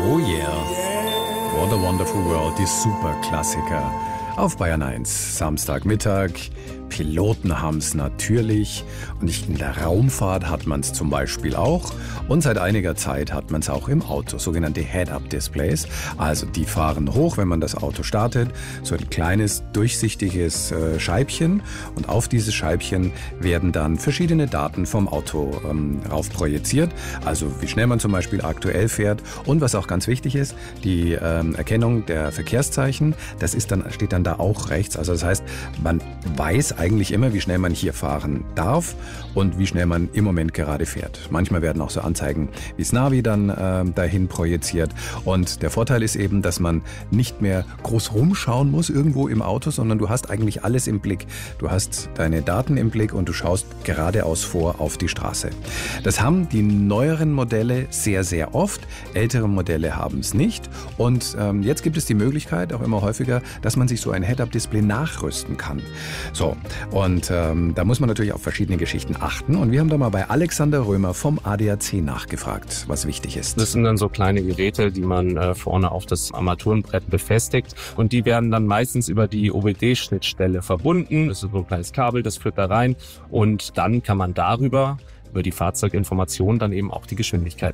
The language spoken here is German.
Oh yeah. What a Wonderful World, die Superklassiker. Auf Bayern 1, Samstagmittag. Piloten haben es natürlich und in der Raumfahrt hat man es zum Beispiel auch. Und seit einiger Zeit hat man es auch im Auto, sogenannte Head-Up-Displays. Also die fahren hoch, wenn man das Auto startet, so ein kleines durchsichtiges Scheibchen. Und auf dieses Scheibchen werden dann verschiedene Daten vom Auto rauf projiziert. Also wie schnell man zum Beispiel aktuell fährt. Und was auch ganz wichtig ist, die Erkennung der Verkehrszeichen, das steht dann da auch rechts. Also das heißt, man weiß eigentlich immer, wie schnell man hier fahren darf und wie schnell man im Moment gerade fährt. Manchmal werden auch so Anzeigen wie das Navi dann dahin projiziert. Und der Vorteil ist eben, dass man nicht mehr groß rumschauen muss irgendwo im Auto, sondern du hast eigentlich alles im Blick. Du hast deine Daten im Blick und du schaust geradeaus vor auf die Straße. Das haben die neueren Modelle sehr, sehr oft. Ältere Modelle haben es nicht. Und jetzt gibt es die Möglichkeit, auch immer häufiger, dass man sich so ein Head-Up-Display nachrüsten kann. So, und da muss man natürlich auf verschiedene Geschichten achten. Und wir haben da mal bei Alexander Römer vom ADAC nachgefragt, was wichtig ist. Das sind dann so kleine Geräte, die man vorne auf das Armaturenbrett befestigt. Und die werden dann meistens über die OBD-Schnittstelle verbunden. Das ist so ein kleines Kabel, das führt da rein. Und dann kann man über die Fahrzeuginformation dann eben auch die Geschwindigkeit